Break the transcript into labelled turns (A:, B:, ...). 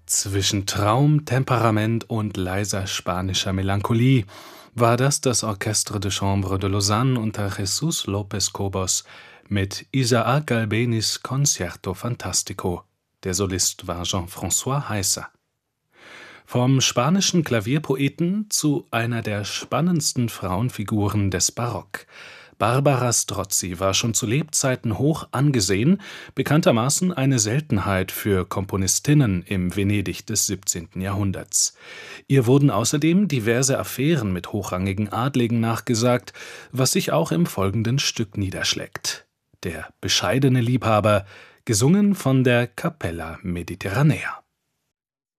A: Zwischen Traum, Temperament und leiser spanischer Melancholie war das Orchestre de Chambre de Lausanne unter Jesús López Cobos mit Isaac Galbenis Concerto Fantastico. Der Solist war Jean-François Heisser. Vom spanischen Klavierpoeten zu einer der spannendsten Frauenfiguren des Barock. Barbara Strozzi war schon zu Lebzeiten hoch angesehen, bekanntermaßen eine Seltenheit für Komponistinnen im Venedig des 17. Jahrhunderts. Ihr wurden außerdem diverse Affären mit hochrangigen Adligen nachgesagt, was sich auch im folgenden Stück niederschlägt. Der bescheidene Liebhaber, gesungen von der Capella Mediterranea.